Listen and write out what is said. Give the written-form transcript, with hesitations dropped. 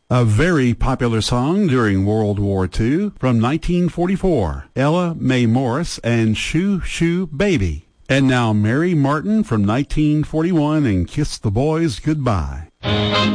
A very popular song during World War II from 1944, Ella Mae Morris and Shoo Shoo Baby. And now Mary Martin from 1941 and Kiss the Boys Goodbye.